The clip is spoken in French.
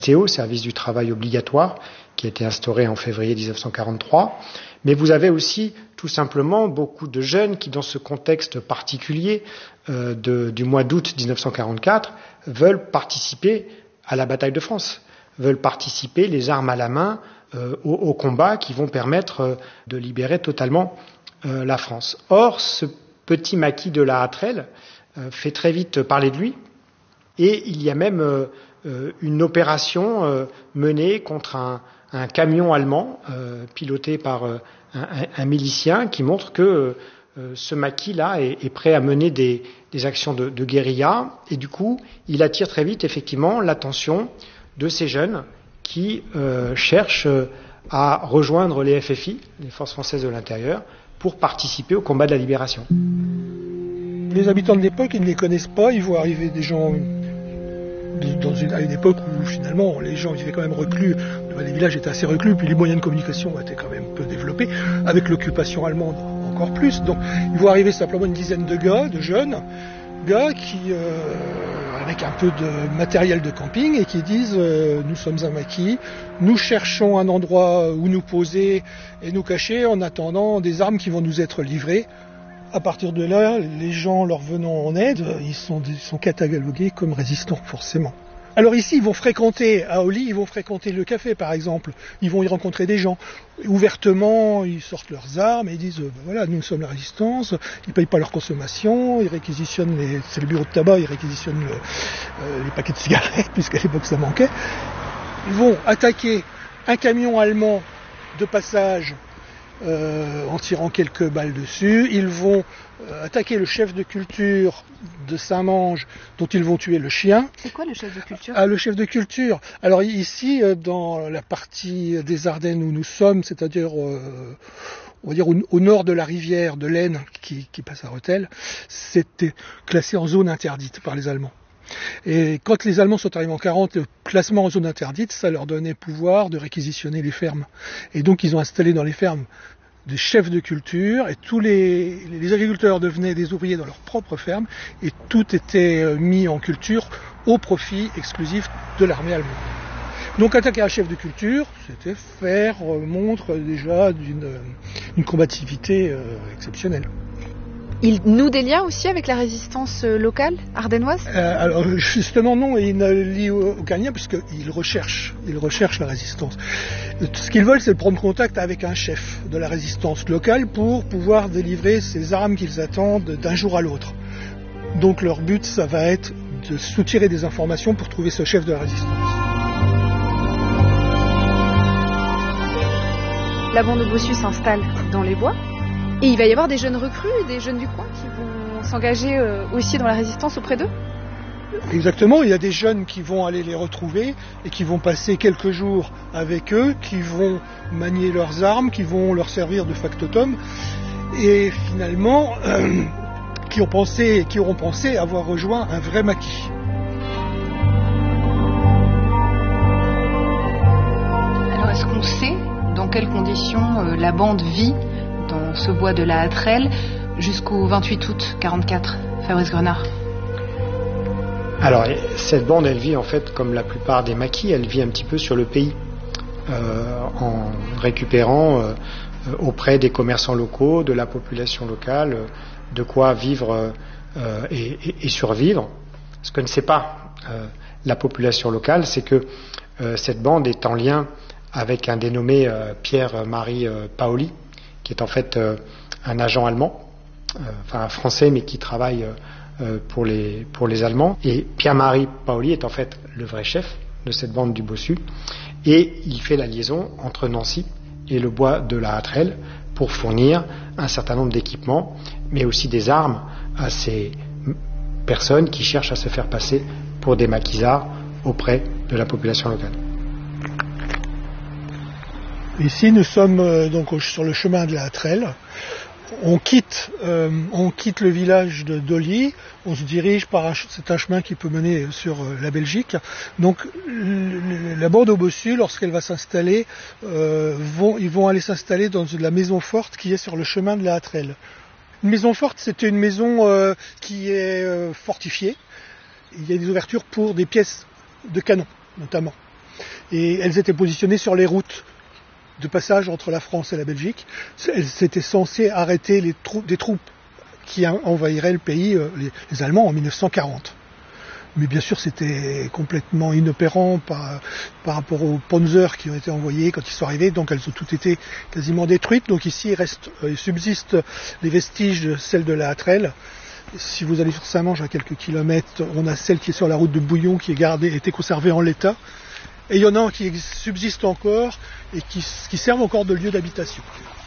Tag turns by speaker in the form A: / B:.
A: STO, service du travail obligatoire, qui a été instauré en février 1943. Mais vous avez aussi tout simplement beaucoup de jeunes qui, dans ce contexte particulier du mois d'août 1944, veulent participer à la bataille de France, veulent participer les armes à la main aux combats qui vont permettre de libérer totalement la France. Or, ce petit maquis de la Hatrel fait très vite parler de lui, et il y a même une opération menée contre un camion allemand piloté par un milicien qui montre que ce maquis-là est prêt à mener des actions de guérilla, et du coup, il attire très vite effectivement l'attention de ces jeunes qui cherchent à rejoindre les FFI, les Forces Françaises de l'Intérieur, pour participer au combat de la libération.
B: Les habitants de l'époque, ils ne les connaissent pas, ils voient arriver des gens à une époque où finalement les gens vivaient quand même reclus, les villages étaient assez reclus, puis les moyens de communication étaient quand même peu développés, avec l'occupation allemande encore plus. Donc ils voient arriver simplement une dizaine de gars, de jeunes gars qui, avec un peu de matériel de camping, et qui disent nous sommes un maquis, nous cherchons un endroit où nous poser et nous cacher en attendant des armes qui vont nous être livrées. À partir de là, les gens leur venant en aide, ils sont catalogués comme résistants, forcément. Alors ici, ils vont fréquenter, à Olly, ils vont fréquenter le café, par exemple. Ils vont y rencontrer des gens. Ouvertement, ils sortent leurs armes et ils disent, voilà, nous sommes la résistance. Ils ne payent pas leur consommation, ils réquisitionnent c'est le bureau de tabac, ils réquisitionnent les paquets de cigarettes, puisqu'à l'époque ça manquait. Ils vont attaquer un camion allemand de passage, en tirant quelques balles dessus. Ils vont attaquer le chef de culture de Saint-Mange, dont ils vont tuer le chien.
C: C'est quoi le chef de culture ?
B: Le chef de culture. Alors ici, dans la partie des Ardennes où nous sommes, c'est-à-dire on va dire au nord de la rivière de l'Aisne qui passe à Rethel, c'était classé en zone interdite par les Allemands. Et quand les Allemands sont arrivés en 40, le classement en zone interdite, ça leur donnait pouvoir de réquisitionner les fermes. Et donc ils ont installé dans les fermes des chefs de culture, et tous les agriculteurs devenaient des ouvriers dans leur propre ferme, et tout était mis en culture au profit exclusif de l'armée allemande. Donc attaquer un chef de culture, c'était faire montre déjà d'une combativité exceptionnelle.
C: Il noue des liens aussi avec la résistance locale, ardennoise ?
B: Alors justement non, il ne lie aucun lien puisqu'ils recherchent la résistance. Ce qu'ils veulent, c'est prendre contact avec un chef de la résistance locale pour pouvoir délivrer ces armes qu'ils attendent d'un jour à l'autre. Donc leur but, ça va être de soutirer des informations pour trouver ce chef de la résistance.
C: La bande de Bossu s'installe dans les bois. Et il va y avoir des jeunes recrues, des jeunes du coin qui vont s'engager aussi dans la résistance auprès d'eux ?
B: Exactement, il y a des jeunes qui vont aller les retrouver et qui vont passer quelques jours avec eux, qui vont manier leurs armes, qui vont leur servir de factotum, et finalement qui auront pensé avoir rejoint un vrai maquis.
D: Alors est-ce qu'on sait dans quelles conditions la bande vit dans ce bois de la Hatrel jusqu'au 28 août 1944, Fabrice Grenard?
A: Alors, cette bande, elle vit en fait comme la plupart des maquis, elle vit un petit peu sur le pays, en récupérant auprès des commerçants locaux, de la population locale, de quoi vivre et survivre. Ce que ne sait pas la population locale, c'est que cette bande est en lien avec un dénommé Pierre-Marie Paoli, qui est en fait un agent allemand, enfin un Français, mais qui travaille pour les Allemands. Et Pierre-Marie Paoli est en fait le vrai chef de cette bande du Bossu, et il fait la liaison entre Nancy et le bois de la Hatrel pour fournir un certain nombre d'équipements, mais aussi des armes à ces personnes qui cherchent à se faire passer pour des maquisards auprès de la population locale.
B: Ici, nous sommes donc sur le chemin de la Hatrel. On quitte le village de Dolly, on se dirige c'est un chemin qui peut mener sur la Belgique. Donc la bande au Bossu, lorsqu'elle va s'installer, ils vont aller s'installer dans la maison forte qui est sur le chemin de la Hatrel. Une maison forte, c'était une maison qui est fortifiée. Il y a des ouvertures pour des pièces de canon, notamment. et elles étales positionnées sur les routes de passage entre la France et la Belgique. Elles étaient censées arrêter des troupes qui envahiraient le pays, les Allemands, en 1940. Mais bien sûr, c'était complètement inopérant par rapport aux Panzers qui ont été envoyés quand ils sont arrivés. Donc, elles ont toutes été quasiment détruites. Donc ici, il subsiste les vestiges de celle de la Hatrel. Si vous allez sur Saint-Mange à quelques kilomètres, on a celle qui est sur la route de Bouillon qui était conservée en l'état. Et il y en a qui subsistent encore et qui servent encore de lieu d'habitation.